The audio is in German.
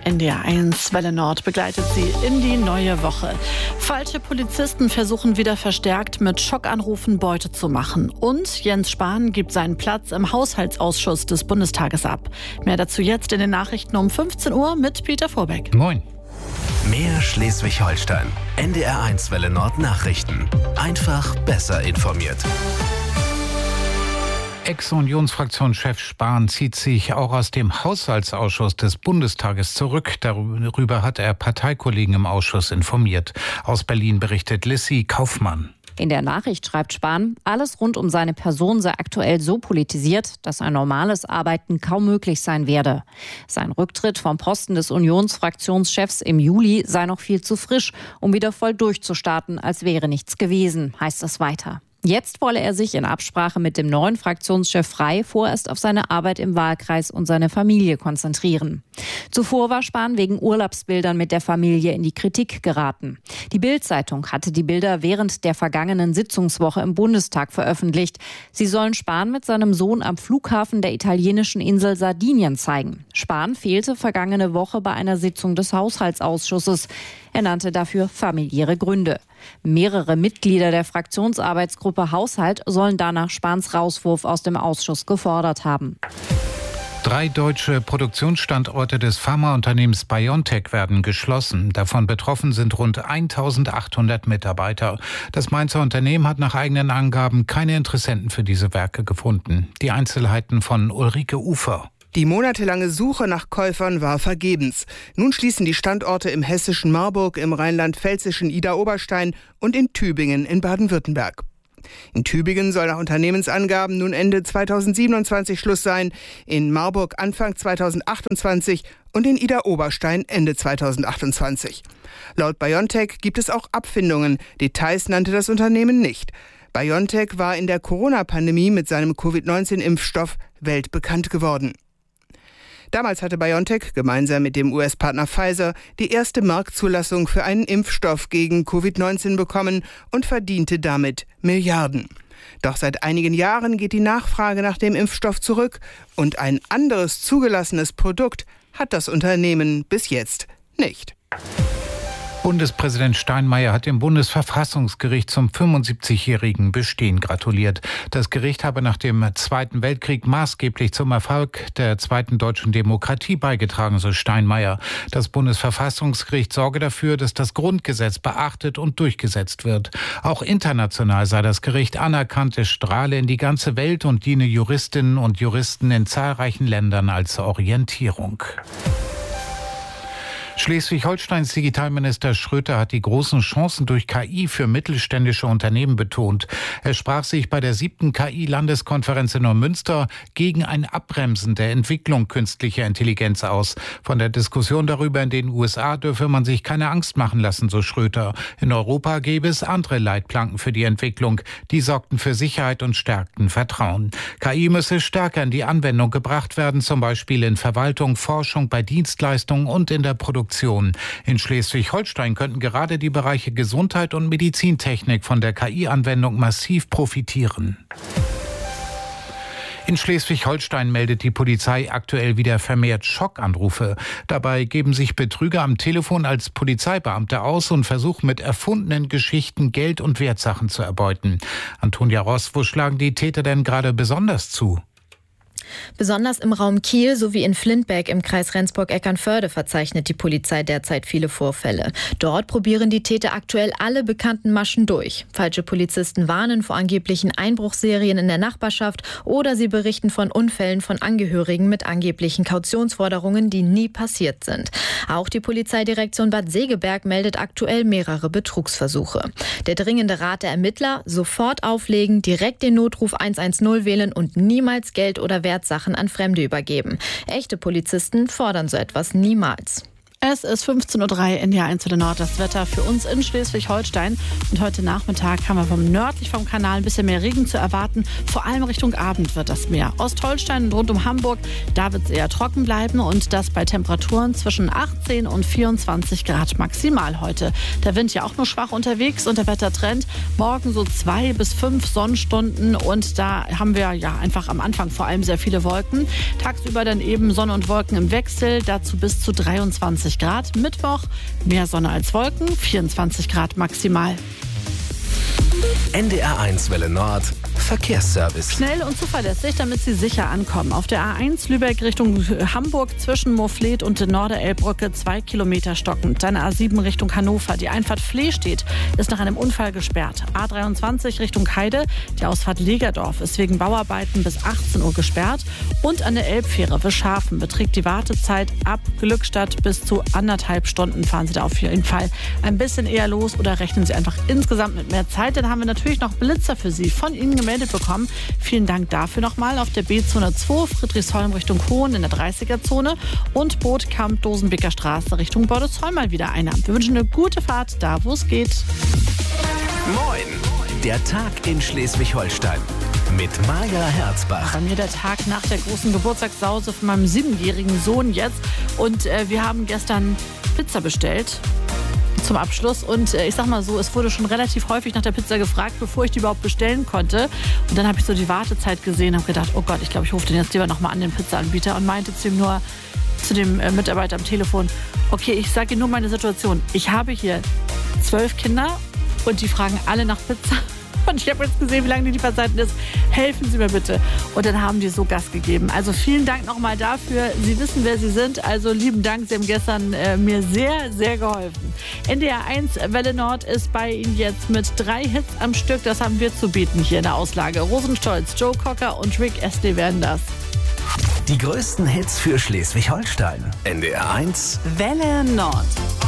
NDR1 Welle Nord begleitet Sie in die neue Woche. Falsche Polizisten versuchen wieder verstärkt mit Schockanrufen Beute zu machen. Und Jens Spahn gibt seinen Platz im Haushaltsausschuss des Bundestages ab. Mehr dazu jetzt in den Nachrichten um 15 Uhr mit Peter Vorbeck. Moin. Mehr Schleswig-Holstein. NDR1 Welle Nord Nachrichten. Einfach besser informiert. Ex-Unionsfraktionschef Spahn zieht sich auch aus dem Haushaltsausschuss des Bundestages zurück. Darüber hat er Parteikollegen im Ausschuss informiert. Aus Berlin berichtet Lissy Kaufmann. In der Nachricht schreibt Spahn, alles rund um seine Person sei aktuell so politisiert, dass ein normales Arbeiten kaum möglich sein werde. Sein Rücktritt vom Posten des Unionsfraktionschefs im Juli sei noch viel zu frisch, um wieder voll durchzustarten, als wäre nichts gewesen, heißt es weiter. Jetzt wolle er sich in Absprache mit dem neuen Fraktionschef Frey vorerst auf seine Arbeit im Wahlkreis und seine Familie konzentrieren. Zuvor war Spahn wegen Urlaubsbildern mit der Familie in die Kritik geraten. Die Bild-Zeitung hatte die Bilder während der vergangenen Sitzungswoche im Bundestag veröffentlicht. Sie sollen Spahn mit seinem Sohn am Flughafen der italienischen Insel Sardinien zeigen. Spahn fehlte vergangene Woche bei einer Sitzung des Haushaltsausschusses. Er nannte dafür familiäre Gründe. Mehrere Mitglieder der Fraktionsarbeitsgruppe Haushalt sollen danach Spahns Rauswurf aus dem Ausschuss gefordert haben. 3 deutsche Produktionsstandorte des Pharmaunternehmens BioNTech werden geschlossen. Davon betroffen sind rund 1.800 Mitarbeiter. Das Mainzer Unternehmen hat nach eigenen Angaben keine Interessenten für diese Werke gefunden. Die Einzelheiten von Ulrike Ufer. Die monatelange Suche nach Käufern war vergebens. Nun schließen die Standorte im hessischen Marburg, im rheinland-pfälzischen Idar-Oberstein und in Tübingen in Baden-Württemberg. In Tübingen soll nach Unternehmensangaben nun Ende 2027 Schluss sein, in Marburg Anfang 2028 und in Idar-Oberstein Ende 2028. Laut BioNTech gibt es auch Abfindungen. Details nannte das Unternehmen nicht. BioNTech war in der Corona-Pandemie mit seinem Covid-19-Impfstoff weltbekannt geworden. Damals hatte BioNTech gemeinsam mit dem US-Partner Pfizer die erste Marktzulassung für einen Impfstoff gegen Covid-19 bekommen und verdiente damit Milliarden. Doch seit einigen Jahren geht die Nachfrage nach dem Impfstoff zurück und ein anderes zugelassenes Produkt hat das Unternehmen bis jetzt nicht. Bundespräsident Steinmeier hat dem Bundesverfassungsgericht zum 75-jährigen Bestehen gratuliert. Das Gericht habe nach dem Zweiten Weltkrieg maßgeblich zum Erfolg der zweiten deutschen Demokratie beigetragen, so Steinmeier. Das Bundesverfassungsgericht sorge dafür, dass das Grundgesetz beachtet und durchgesetzt wird. Auch international sei das Gericht anerkannt, es strahle in die ganze Welt und diene Juristinnen und Juristen in zahlreichen Ländern als Orientierung. Schleswig-Holsteins Digitalminister Schröter hat die großen Chancen durch KI für mittelständische Unternehmen betont. Er sprach sich bei der 7. KI-Landeskonferenz in Neumünster gegen ein Abbremsen der Entwicklung künstlicher Intelligenz aus. Von der Diskussion darüber in den USA dürfe man sich keine Angst machen lassen, so Schröter. In Europa gäbe es andere Leitplanken für die Entwicklung. Die sorgten für Sicherheit und stärkten Vertrauen. KI müsse stärker in die Anwendung gebracht werden, zum Beispiel in Verwaltung, Forschung, bei Dienstleistungen und in der Produktion. In Schleswig-Holstein könnten gerade die Bereiche Gesundheit und Medizintechnik von der KI-Anwendung massiv profitieren. In Schleswig-Holstein meldet die Polizei aktuell wieder vermehrt Schockanrufe. Dabei geben sich Betrüger am Telefon als Polizeibeamte aus und versuchen mit erfundenen Geschichten Geld und Wertsachen zu erbeuten. Antonia Ross, wo schlagen die Täter denn gerade besonders zu? Besonders im Raum Kiel sowie in Flintberg im Kreis Rendsburg-Eckernförde verzeichnet die Polizei derzeit viele Vorfälle. Dort probieren die Täter aktuell alle bekannten Maschen durch. Falsche Polizisten warnen vor angeblichen Einbruchsserien in der Nachbarschaft oder sie berichten von Unfällen von Angehörigen mit angeblichen Kautionsforderungen, die nie passiert sind. Auch die Polizeidirektion Bad Segeberg meldet aktuell mehrere Betrugsversuche. Der dringende Rat der Ermittler: sofort auflegen, direkt den Notruf 110 wählen und niemals Geld oder Wertsachen an Fremde übergeben. Echte Polizisten fordern so etwas niemals. Es ist 15:03 Uhr in der 1 Welle Nord. Das Wetter für uns in Schleswig-Holstein. Und heute Nachmittag haben wir nördlich vom Kanal ein bisschen mehr Regen zu erwarten. Vor allem Richtung Abend wird das mehr. Ostholstein und rund um Hamburg, da wird es eher trocken bleiben. Und das bei Temperaturen zwischen 18 und 24 Grad maximal heute. Der Wind ja auch nur schwach unterwegs und der Wettertrend morgen so 2 bis 5 Sonnenstunden. Und da haben wir ja einfach am Anfang vor allem sehr viele Wolken. Tagsüber dann eben Sonne und Wolken im Wechsel. Dazu bis zu 23 Grad. Mittwoch mehr Sonne als Wolken, 24 Grad maximal. NDR1 Welle Nord Verkehrsservice. Schnell und zuverlässig, damit Sie sicher ankommen. Auf der A1 Lübeck Richtung Hamburg zwischen Moorfleet und Norderelbbrücke 2 Kilometer stockend. Dann A7 Richtung Hannover. Die Einfahrt Flehstedt ist nach einem Unfall gesperrt. A23 Richtung Heide. Die Ausfahrt Legerdorf ist wegen Bauarbeiten bis 18 Uhr gesperrt. Und an der Elbfähre Wischhafen beträgt die Wartezeit ab Glückstadt bis zu 1,5 Stunden. Fahren Sie da auf jeden Fall ein bisschen eher los oder rechnen Sie einfach insgesamt mit mehr Zeit. Dann haben wir natürlich noch Blitzer für Sie von Ihnen gemeldet bekommen. Vielen Dank dafür nochmal. Auf der B-Zone 2 Friedrichsholm Richtung Hohn in der 30er-Zone und Bootkamp Dosenbeker Straße Richtung Bordesholm mal wieder einer. Wir wünschen eine gute Fahrt da, wo es geht. Moin, der Tag in Schleswig-Holstein mit Maja Herzbach. Bei mir der Tag nach der großen Geburtstagssause von meinem 7-jährigen Sohn jetzt. Und wir haben gestern Pizza bestellt. Zum Abschluss und ich sag mal so, es wurde schon relativ häufig nach der Pizza gefragt, bevor ich die überhaupt bestellen konnte. Und dann habe ich so die Wartezeit gesehen und habe gedacht, oh Gott, ich glaube, ich rufe den jetzt lieber nochmal an, den Pizzaanbieter, und meinte zu ihm nur, zu dem Mitarbeiter am Telefon, okay, ich sage Ihnen nur meine Situation. Ich habe hier 12 Kinder und die fragen alle nach Pizza. Und ich habe jetzt gesehen, wie lange die Lieferzeiten ist. Helfen Sie mir bitte. Und dann haben die so Gas gegeben. Also vielen Dank nochmal dafür. Sie wissen, wer Sie sind. Also lieben Dank. Sie haben gestern mir sehr, sehr geholfen. NDR1 Welle Nord ist bei Ihnen jetzt mit 3 Hits am Stück. Das haben wir zu bieten hier in der Auslage. Rosenstolz, Joe Cocker und Rick Astley werden das. Die größten Hits für Schleswig-Holstein. NDR1 Welle Nord.